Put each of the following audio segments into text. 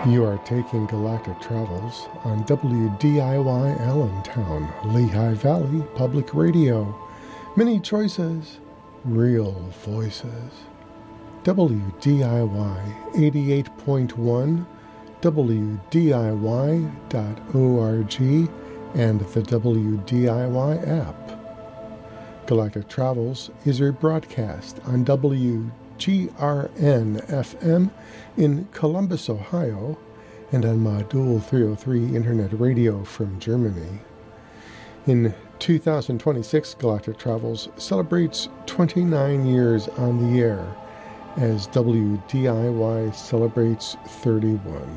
You are taking Galactic Travels on WDIY Allentown, Lehigh Valley Public Radio. Many choices, real voices. WDIY 88.1, WDIY.org, and the WDIY app. Galactic Travels is a broadcast on WGRN-FM in Columbus, Ohio, and on Module 303 Internet Radio from Germany. In 2026, Galactic Travels celebrates 29 years on the air as WDIY celebrates 31.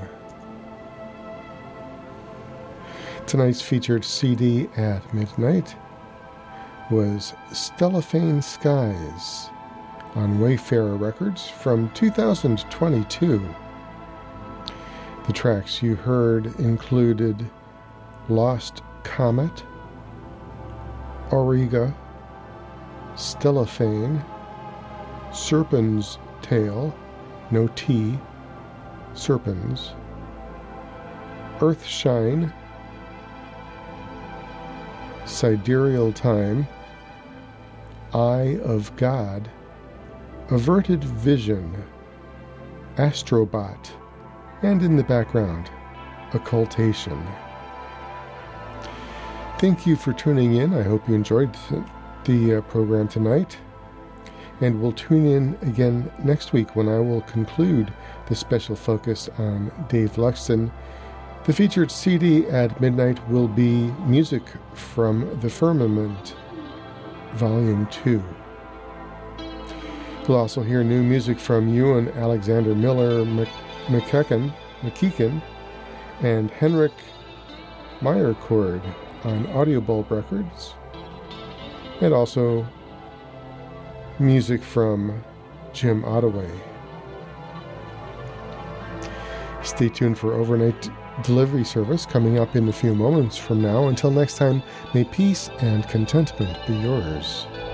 Tonight's featured CD at midnight was Stellophane Skies on Wayfarer Records from 2022. The tracks you heard included Lost Comet, Auriga, Stellophane, Serpens Tail, no T, Serpens, Earthshine, Sidereal Time, Eye of God, Averted Vision, Astrobot, and in the background, Occultation. Thank you for tuning in. I hope you enjoyed the program tonight. And we'll tune in again next week when I will conclude the special focus on Dave Luxton. The featured CD at midnight will be Music from the Firmament, Volume 2. You'll also hear new music from Ewan Alexander Miller McKeekan and Henrik Meyercord on Audiobulb Records, and also music from Jim Ottaway. Stay tuned for overnight delivery service coming up in a few moments from now. Until next time, may peace and contentment be yours.